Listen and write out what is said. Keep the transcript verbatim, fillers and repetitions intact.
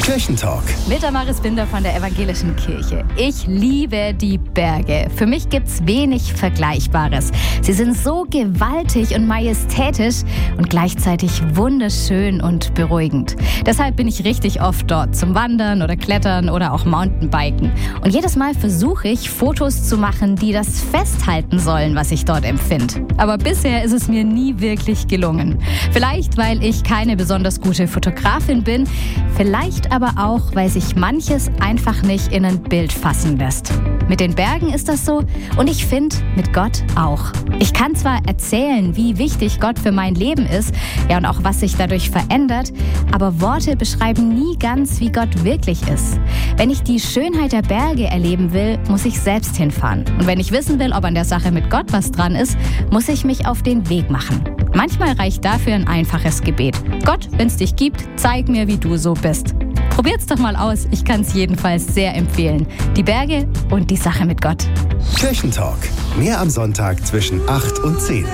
Kirchentalk. Mit Damaris Binder von der Evangelischen Kirche. Ich liebe die Berge. Für mich gibt's wenig Vergleichbares. Sie sind so gewaltig und majestätisch und gleichzeitig wunderschön und beruhigend. Deshalb bin ich richtig oft dort zum Wandern oder Klettern oder auch Mountainbiken. Und jedes Mal versuche ich, Fotos zu machen, die das festhalten sollen, was ich dort empfinde. Aber bisher ist es mir nie wirklich gelungen. Vielleicht, weil ich keine besonders gute Fotografin bin, vielleicht aber auch, weil sich manches einfach nicht in ein Bild fassen lässt. Mit den Bergen ist das so und ich finde, mit Gott auch. Ich kann zwar erzählen, wie wichtig Gott für mein Leben ist, ja und auch was sich dadurch verändert, aber Worte beschreiben nie ganz, wie Gott wirklich ist. Wenn ich die Schönheit der Berge erleben will, muss ich selbst hinfahren. Und wenn ich wissen will, ob an der Sache mit Gott was dran ist, muss ich mich auf den Weg machen. Manchmal reicht dafür ein einfaches Gebet. Gott, wenn es dich gibt, zeig mir, wie du so bist. Probiert's doch mal aus. Ich kann es jedenfalls sehr empfehlen. Die Berge und die Sache mit Gott. Kirchentalk. Mehr am Sonntag zwischen acht und zehn.